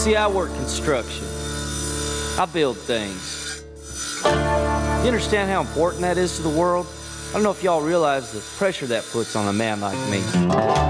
See, I work construction. I build things. You understand how important that is to the world? I don't know if y'all realize the pressure that puts on a man like me.